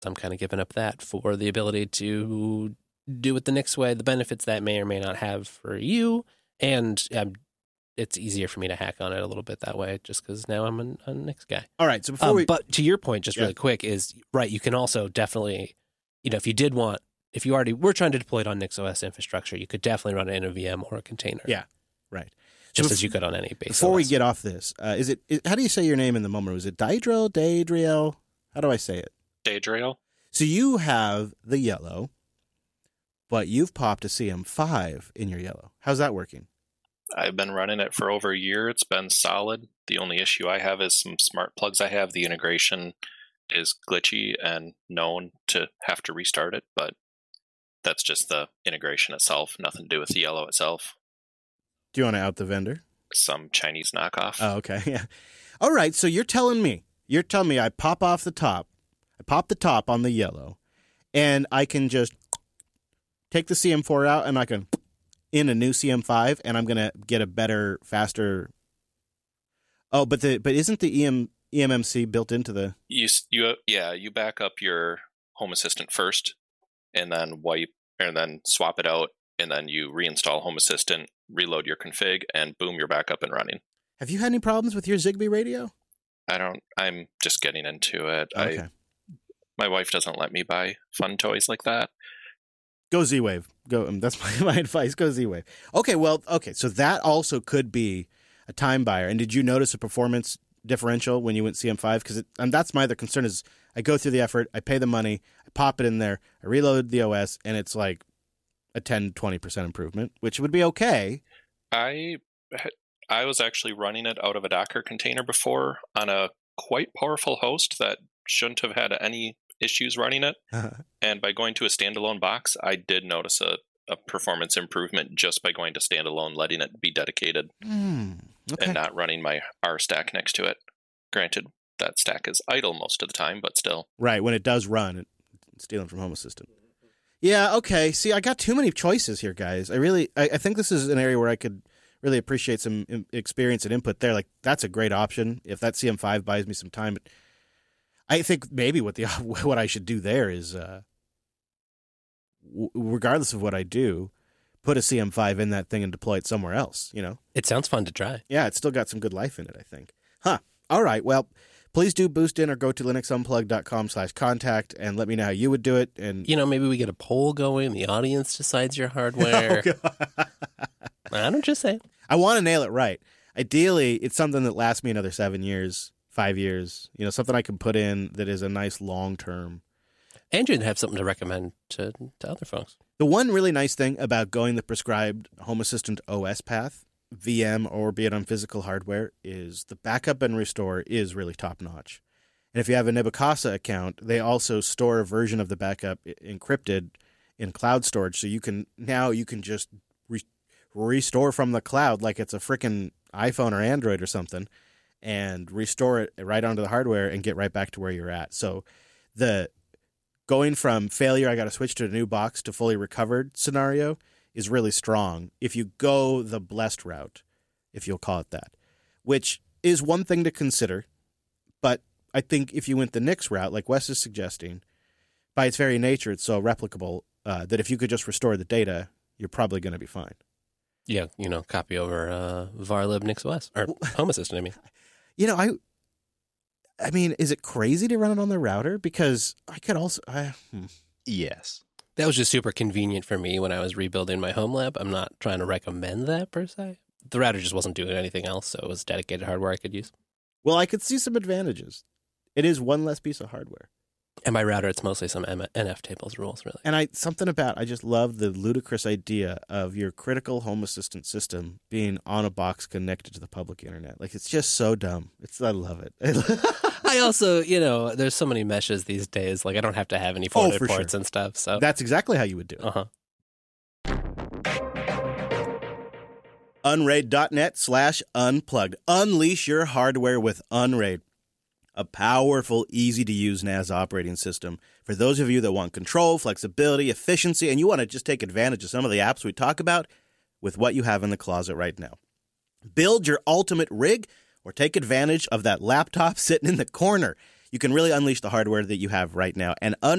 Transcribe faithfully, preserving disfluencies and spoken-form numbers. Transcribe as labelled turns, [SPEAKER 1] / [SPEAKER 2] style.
[SPEAKER 1] I'm kind of giving up that for the ability to do it the Nix way, the benefits that may or may not have for you. And um, it's easier for me to hack on it a little bit that way just because now I'm a, a Nix guy.
[SPEAKER 2] All right. So before
[SPEAKER 1] um,
[SPEAKER 2] we...
[SPEAKER 1] But to your point, just
[SPEAKER 2] yeah.
[SPEAKER 1] really quick, is right, you can also definitely, you know, if you did want, if you already were trying to deploy it on NixOS infrastructure, you could definitely run it in a V M or a container.
[SPEAKER 2] Yeah, right.
[SPEAKER 1] Just
[SPEAKER 2] so
[SPEAKER 1] as you could on any base.
[SPEAKER 2] Before
[SPEAKER 1] O S.
[SPEAKER 2] we get off this, uh, is it? Is, how do you say your name in the moment? Was it Daedriel, Daedriel? How do I say it?
[SPEAKER 3] Daedriel.
[SPEAKER 2] So you have the yellow, but you've popped a C M five in your yellow. How's that working?
[SPEAKER 3] I've been running it for over a year. It's been solid. The only issue I have is some smart plugs I have. The integration is glitchy and known to have to restart it, but that's just the integration itself. Nothing to do with the yellow itself.
[SPEAKER 2] Do you want to out the vendor?
[SPEAKER 3] Some Chinese knockoff.
[SPEAKER 2] Oh, okay. Yeah. All right. So you're telling me, you're telling me I pop off the top, I pop the top on the yellow, and I can just take the C M four out and I can in a new C M five, and I'm going to get a better, faster. Oh, but the but isn't the E M, E M M C built into the?
[SPEAKER 3] You you yeah. You back up your Home Assistant first, and then wipe, and then swap it out, and then you reinstall Home Assistant, reload your config, and boom, you're back up and running.
[SPEAKER 2] Have you had any problems with your Zigbee radio?
[SPEAKER 3] I don't. I'm just getting into it.
[SPEAKER 2] Okay.
[SPEAKER 3] I, my wife doesn't let me buy fun toys like that.
[SPEAKER 2] Go Z-Wave. Go. Um, that's my, my advice. Go Z-Wave. Okay. Well. Okay. So that also could be a time buyer. And did you notice a performance differential when you went C M five? Because and that's my other concern is I go through the effort, I pay the money, I pop it in there, I reload the O S, and it's like a ten, twenty percent improvement, which would be okay.
[SPEAKER 3] I I was actually running it out of a Docker container before on a quite powerful host that shouldn't have had any issues running it. And by going to a standalone box, I did notice a, a performance improvement just by going to standalone, letting it be dedicated,
[SPEAKER 2] mm, okay.
[SPEAKER 3] and not running my R stack next to it. Granted, that stack is idle most of the time, but still.
[SPEAKER 2] Right, when it does run, it's stealing from Home Assistant. Yeah, okay. See, I got too many choices here, guys. I really, I, I think this is an area where I could really appreciate some experience and input there. Like, that's a great option. If that C M five buys me some time, but I think maybe what the what I should do there is, uh, w- regardless of what I do, put a C M five in that thing and deploy it somewhere else. You know,
[SPEAKER 1] it sounds fun to try.
[SPEAKER 2] Yeah, it's still got some good life in it, I think. Huh. All right. Well, please do boost in or go to linuxunplug.com slash contact and let me know how you would do it. And
[SPEAKER 1] you know, maybe we get a poll going. The audience decides your hardware. Oh, I don't just say.
[SPEAKER 2] I want to nail it right. Ideally, it's something that lasts me another seven years, five years. You know, something I can put in that is a nice long term.
[SPEAKER 1] And you'd have something to recommend to, to other folks.
[SPEAKER 2] The one really nice thing about going the prescribed Home Assistant O S path, V M or be it on physical hardware, is the backup and restore is really top notch. And if you have a Nebukasa account, they also store a version of the backup encrypted in cloud storage. So you can now you can just re- restore from the cloud like it's a freaking iPhone or Android or something, and restore it right onto the hardware and get right back to where you're at. So the going from failure, I got to switch to a new box, to fully recovered scenario is really strong if you go the blessed route, if you'll call it that, which is one thing to consider. But I think if you went the Nix route, like Wes is suggesting, by its very nature, it's so replicable uh, that if you could just restore the data, you're probably going to be fine.
[SPEAKER 1] Yeah, you know, copy over uh, varlib NixOS, or Home Assistant, I mean.
[SPEAKER 2] You know, I I mean, is it crazy to run it on the router? Because I could also... I, hmm.
[SPEAKER 4] Yes.
[SPEAKER 1] That was just super convenient for me when I was rebuilding my home lab. I'm not trying to recommend that, per se. The router just wasn't doing anything else, so it was dedicated hardware I could use.
[SPEAKER 2] Well, I could see some advantages. It is one less piece of hardware.
[SPEAKER 1] And by router, it's mostly some M- N F tables rules, really.
[SPEAKER 2] And I something about, I just love the ludicrous idea of your critical Home Assistant system being on a box connected to the public internet. Like, it's just so dumb. It's I love it.
[SPEAKER 1] I also, you know, there's so many meshes these days. Like, I don't have to have any forwarded
[SPEAKER 2] oh,
[SPEAKER 1] ports
[SPEAKER 2] sure.
[SPEAKER 1] and stuff. So
[SPEAKER 2] that's exactly how you would do it.
[SPEAKER 1] Uh-huh.
[SPEAKER 2] Unraid.net slash unplugged. Unleash your hardware with Unraid. A powerful, easy-to-use N A S operating system for those of you that want control, flexibility, efficiency, and you want to just take advantage of some of the apps we talk about with what you have in the closet right now. Build your ultimate rig or take advantage of that laptop sitting in the corner. you can really unleash the hardware that you have right now and